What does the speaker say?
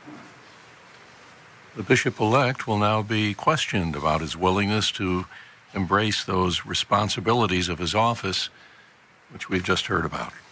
The bishop-elect will now be questioned about his willingness to embrace those responsibilities of his office, which we've just heard about.